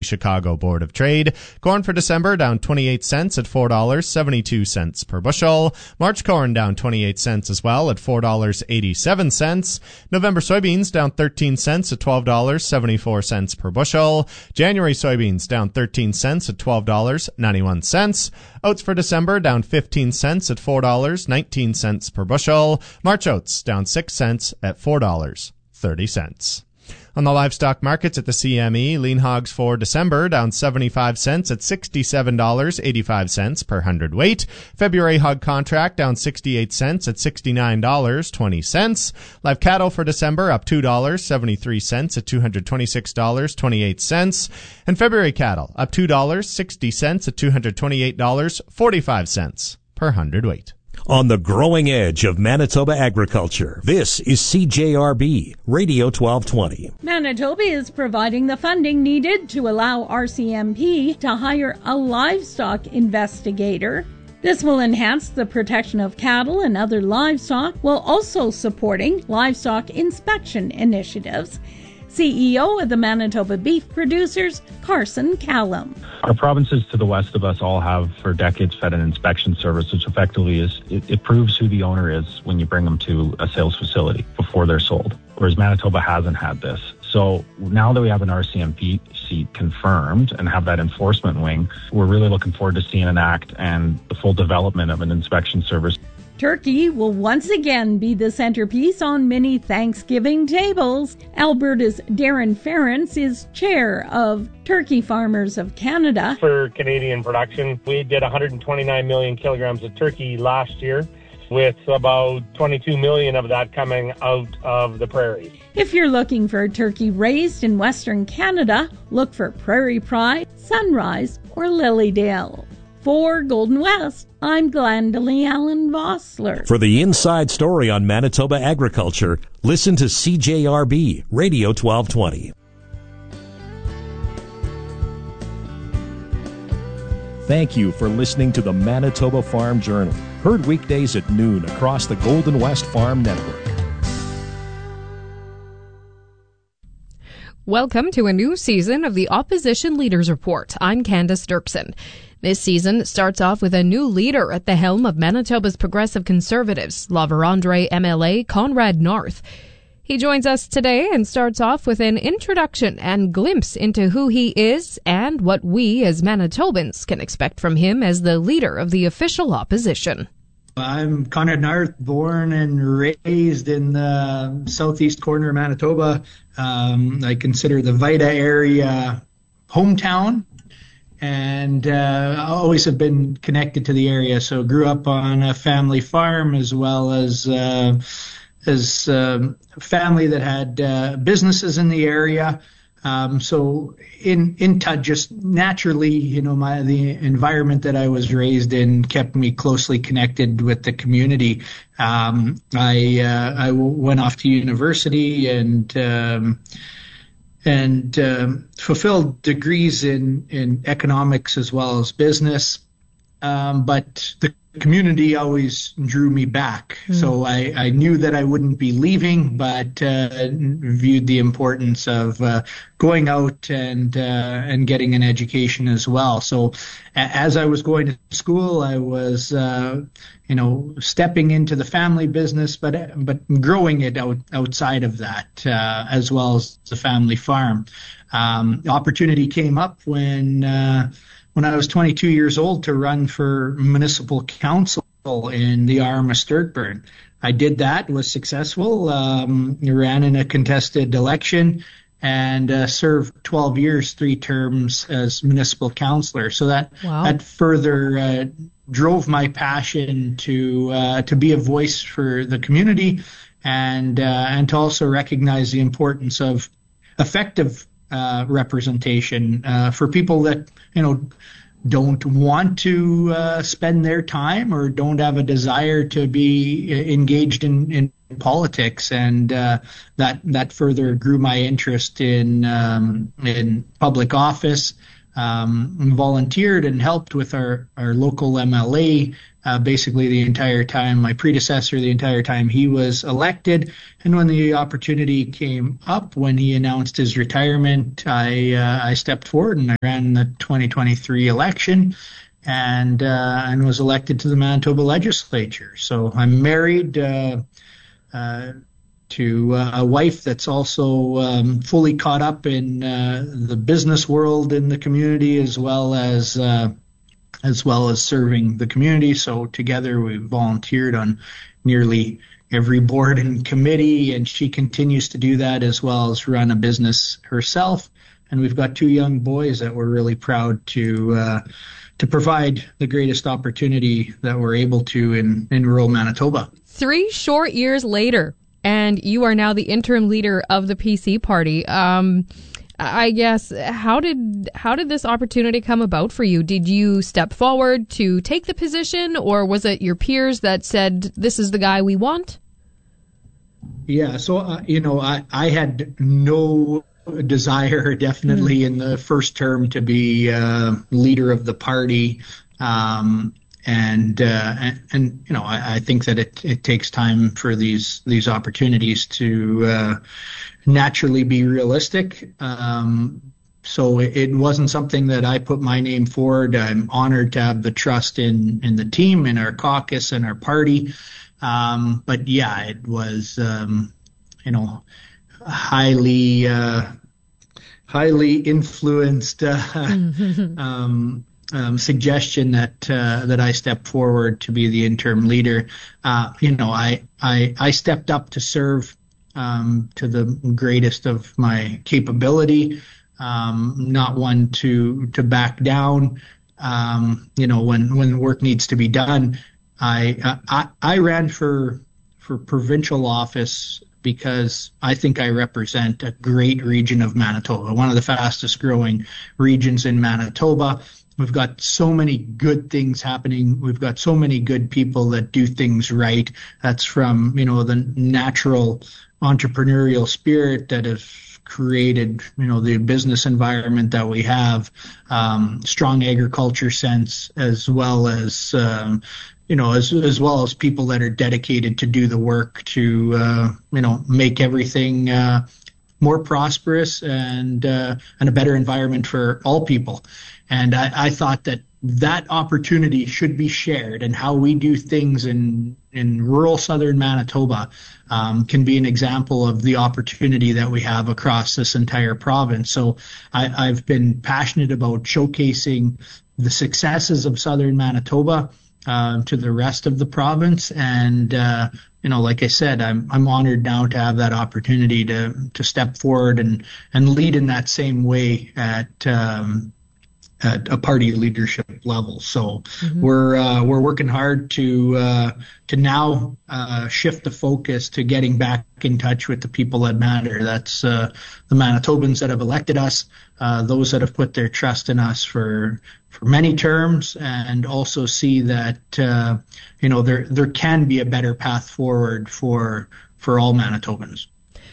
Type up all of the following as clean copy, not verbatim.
Chicago Board of Trade. Corn for December down 28 cents at $4.72 per bushel. March corn down 28 cents as well at $4.87. November soybeans down 13 cents at $12.74 per bushel. January soybeans down 13 cents at $12.91. Oats for December down 15 cents at $4.19 per bushel. March oats down 6 cents at $4.30. On the livestock markets at the CME, lean hogs for December down 75 cents at $67.85 per hundredweight. February hog contract down 68 cents at $69.20. Live cattle for December up $2.73 at $226.28. And February cattle up $2.60 at $228.45 per hundredweight. On the growing edge of Manitoba agriculture, this is CJRB Radio 1220. Manitoba is providing the funding needed to allow RCMP to hire a livestock investigator. This will enhance the protection of cattle and other livestock while also supporting livestock inspection initiatives. CEO of the Manitoba Beef Producers, Carson Callum. Our provinces to the west of us all have for decades fed an inspection service, which effectively is, it proves who the owner is when you bring them to a sales facility before they're sold, whereas Manitoba hasn't had this. So now that we have an RCMP seat confirmed and have that enforcement wing, we're really looking forward to seeing an act and the full development of an inspection service. Turkey will once again be the centerpiece on many Thanksgiving tables. Alberta's Darren Ference is chair of Turkey Farmers of Canada. For Canadian production, we did 129 million kilograms of turkey last year, with about 22 million of that coming out of the prairies. If you're looking for a turkey raised in Western Canada, look for Prairie Pride, Sunrise, or Lilydale. For Golden West, I'm Glendalee Allen Vossler. For the inside story on Manitoba agriculture, listen to CJRB Radio 1220. Thank you for listening to the Manitoba Farm Journal, heard weekdays at noon across the Golden West Farm Network. Welcome to a new season of the Opposition Leaders Report. I'm Candace Dirksen. This season starts off with a new leader at the helm of Manitoba's Progressive Conservatives, La Vérendrye MLA Conrad North. He joins us today and starts off with an introduction and glimpse into who he is and what we as Manitobans can expect from him as the leader of the official opposition. I'm Conrad North, born and raised in the southeast corner of Manitoba. I consider the Vida area hometown. And I always have been connected to the area. So grew up on a family farm as well as family that had businesses in the area. So in touch, just naturally, the environment that I was raised in kept me closely connected with the community. I went off to university and fulfilled degrees in economics as well as business. But the community always drew me back. So I knew that I wouldn't be leaving, but viewed the importance of going out and getting an education as well. So as I was going to school, I was stepping into the family business, but growing it outside of that, as well as the family farm. The opportunity came up when I was 22 years old to run for municipal council in the Arm of Sturtburn. I did that, was successful, ran in a contested election, and served 12 years, 3 terms as municipal councillor. So that further drove my passion to be a voice for the community and to also recognize the importance of effective representation for people that don't want to spend their time or don't have a desire to be engaged in politics, and that further grew my interest in public office. volunteered and helped with our local MLA basically the entire time, my predecessor, the entire time he was elected. And when the opportunity came up, when he announced his retirement, I stepped forward and I ran the 2023 election and was elected to the Manitoba legislature. So I'm married to a wife that's also fully caught up in the business world in the community, as well as serving the community. So together we volunteered on nearly every board and committee, and she continues to do that as well as run a business herself. And we've got 2 young boys that we're really proud to provide the greatest opportunity that we're able to in rural Manitoba. 3 short years later, and you are now the interim leader of the PC party. I guess, how did this opportunity come about for you? Did you step forward to take the position, or was it your peers that said, this is the guy we want? Yeah, so, I had no desire, definitely in the first term, to be leader of the party. I think that it takes time for these opportunities to naturally be realistic. So it wasn't something that I put my name forward. I'm honored to have the trust in the team, in our caucus, and our party. But yeah, it was highly influenced suggestion that I step forward to be the interim leader. I stepped up to serve to the greatest of my capability, not one to back down. When work needs to be done, I ran for provincial office because I think I represent a great region of Manitoba, one of the fastest growing regions in Manitoba. We've got so many good things happening. We've got so many good people that do things right. That's from, the natural entrepreneurial spirit that has created, the business environment that we have, strong agriculture sense, as well as, as well as people that are dedicated to do the work to, make everything more prosperous and a better environment for all people. And I thought that opportunity should be shared, and how we do things in rural southern Manitoba can be an example of the opportunity that we have across this entire province. So I've been passionate about showcasing the successes of southern Manitoba to the rest of the province. And, like I said, I'm honored now to have that opportunity to step forward and lead in that same way at a party leadership level. So we're working hard to now shift the focus to getting back in touch with the people that matter. That's the Manitobans that have elected us, those that have put their trust in us for many terms, and also see that there can be a better path forward for all Manitobans.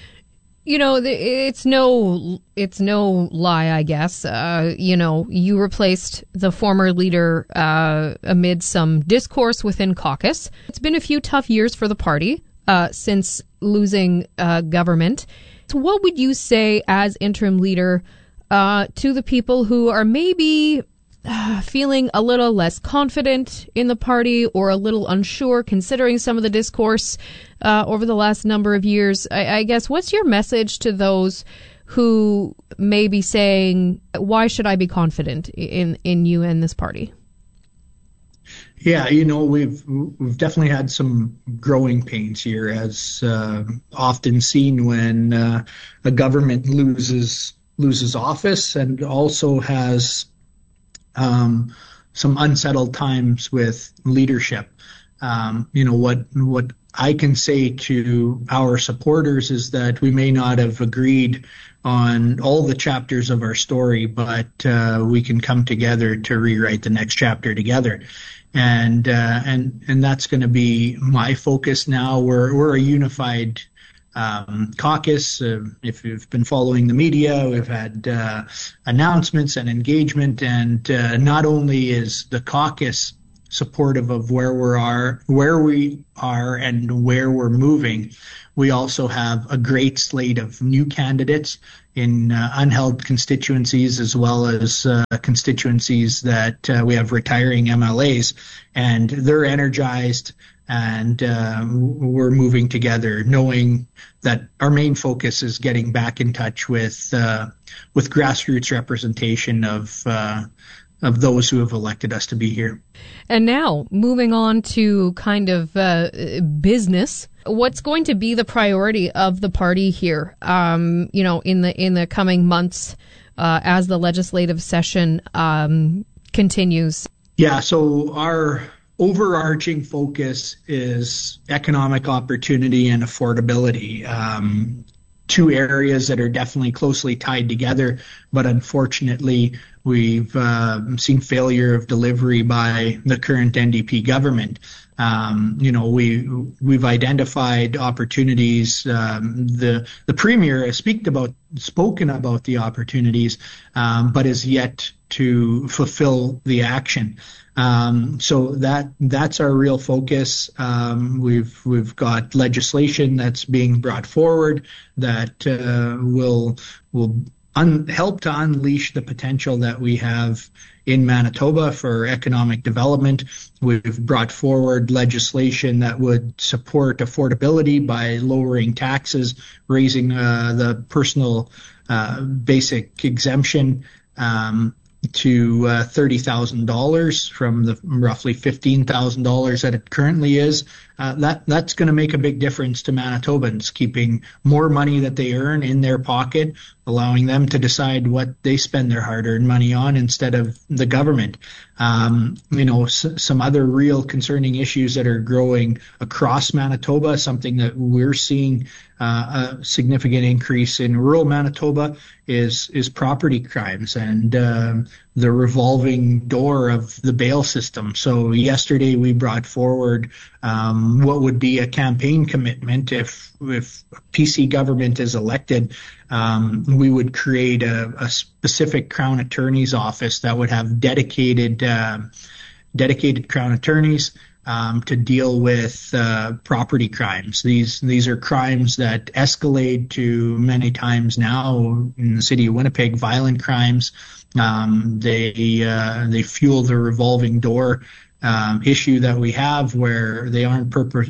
It's no lie, I guess. You replaced the former leader amid some discourse within caucus. It's been a few tough years for the party since losing government. So what would you say as interim leader to the people who are maybe feeling a little less confident in the party, or a little unsure considering some of the discourse over the last number of years? I guess, what's your message to those who may be saying, why should I be confident in you and this party? Yeah, we've definitely had some growing pains here, as often seen when a government loses office, and also has some unsettled times with leadership. What I can say to our supporters is that we may not have agreed on all the chapters of our story, but we can come together to rewrite the next chapter together. And that's going to be my focus now. We're a unified caucus. If you've been following the media, we've had announcements and engagement, and not only is the caucus supportive of where we are and where we're moving, we also have a great slate of new candidates in unheld constituencies, as well as constituencies that we have retiring MLAs, and they're energized, and we're moving together, knowing that our main focus is getting back in touch with grassroots representation of those who have elected us to be here. And now, moving on to kind of business, what's going to be the priority of the party here, in the coming months as the legislative session continues? Yeah, so our overarching focus is economic opportunity and affordability. Two areas that are definitely closely tied together, but unfortunately we've seen failure of delivery by the current NDP government. We've identified opportunities. The Premier has spoken about the opportunities, but is yet to fulfill the action. So that's our real focus. We've got legislation that's being brought forward that will help to unleash the potential that we have in Manitoba for economic development. We've brought forward legislation that would support affordability by lowering taxes, raising the personal basic exemption to $30,000 from the roughly $15,000 that it currently is. That's going to make a big difference to Manitobans, keeping more money that they earn in their pocket, allowing them to decide what they spend their hard-earned money on instead of the government. Some other real concerning issues that are growing across Manitoba, something that we're seeing a significant increase in rural Manitoba is property crimes and the revolving door of the bail system. So yesterday we brought forward what would be a campaign commitment if PC government is elected. We would create a specific Crown Attorney's office that would have dedicated Crown Attorneys to deal with property crimes. These are crimes that escalate to many times now in the city of Winnipeg, violent crimes. They fuel the revolving door issue that we have, where they aren't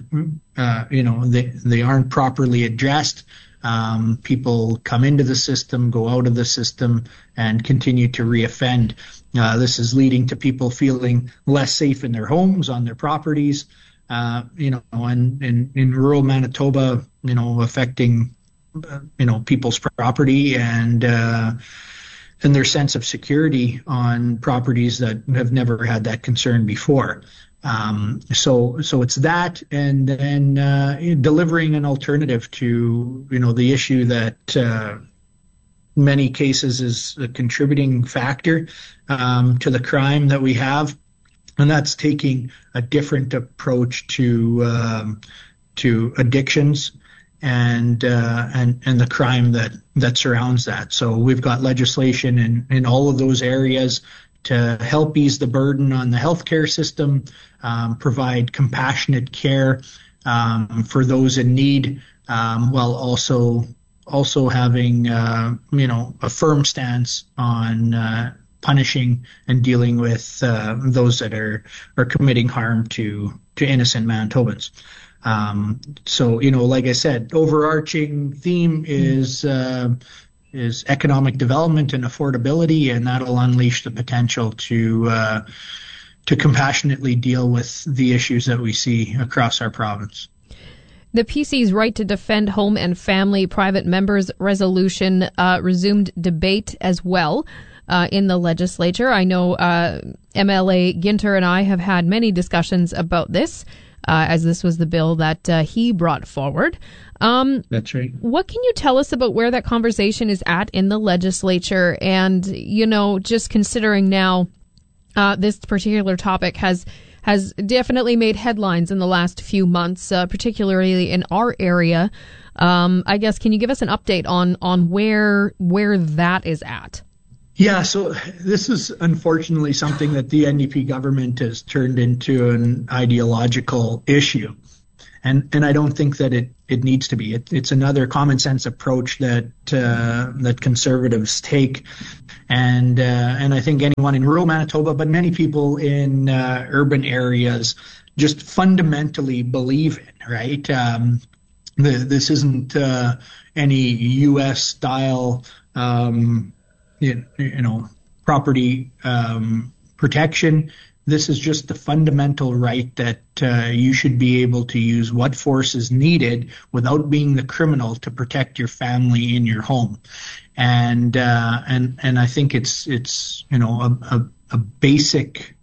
they aren't properly addressed. People come into the system, go out of the system, and continue to reoffend. This is leading to people feeling less safe in their homes, on their properties, and in rural Manitoba, affecting, people's property and their sense of security on properties that have never had that concern before. So it's that, and then delivering an alternative to the issue that many cases is a contributing factor to the crime that we have, and that's taking a different approach to addictions and the crime that surrounds that. So we've got legislation in all of those areas to help ease the burden on the healthcare system, provide compassionate care for those in need, while also having a firm stance on punishing and dealing with those that are committing harm to innocent Manitobans. So like I said, overarching theme is economic development and affordability, and that'll unleash the potential to compassionately deal with the issues that we see across our province. The PC's Right to Defend Home and Family Private Members Resolution resumed debate as well in the legislature. I know MLA Ginter and I have had many discussions about this, as this was the bill that he brought forward. That's right. What can you tell us about where that conversation is at in the legislature? And, just considering now this particular topic has has definitely made headlines in the last few months, particularly in our area. I guess, can you give us an update on where that is at? Yeah, so this is unfortunately something that the NDP government has turned into an ideological issue. And I don't think that it needs to be. It's another common sense approach that conservatives take, and I think anyone in rural Manitoba, but many people in urban areas, just fundamentally believe in. Right? This isn't any U.S. style, property protection. This is just the fundamental right that you should be able to use what force is needed without being the criminal to protect your family in your home, and I think it's a basic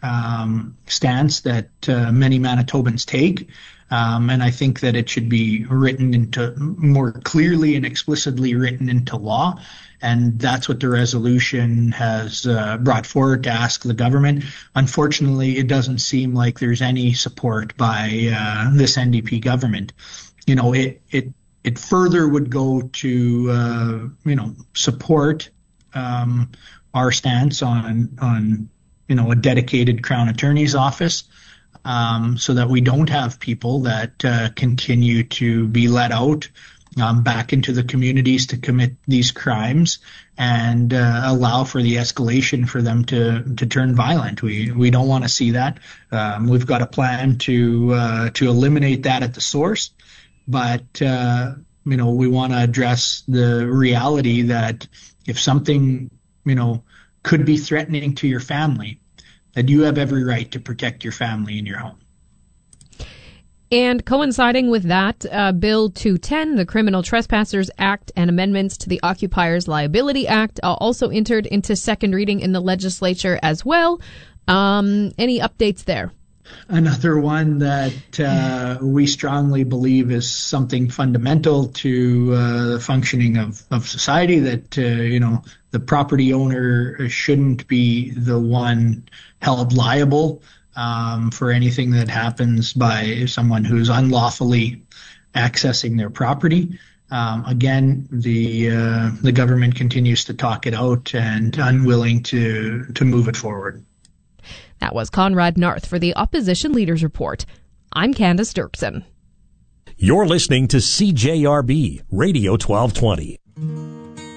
stance that many Manitobans take, and I think that it should be written into more clearly and explicitly written into law. And that's what the resolution has brought forward to ask the government. Unfortunately, it doesn't seem like there's any support by this NDP government. It further would go to support our stance on a dedicated Crown Attorney's office, so that we don't have people that continue to be let out back into the communities to commit these crimes, and allow for the escalation for them to turn violent. We don't want to see that. We've got a plan to eliminate that at the source, but we want to address the reality that if something could be threatening to your family, that you have every right to protect your family in your home. And coinciding with that, Bill 210, the Criminal Trespassers Act, and amendments to the Occupiers Liability Act also entered into second reading in the legislature as well. Any updates there? Another one that we strongly believe is something fundamental to the functioning of society, that the property owner shouldn't be the one held liable for anything that happens by someone who's unlawfully accessing their property. Again, the government continues to talk it out and unwilling to move it forward. That was Conrad Narth for the Opposition Leaders Report. I'm Candace Dirksen. You're listening to CJRB Radio 1220.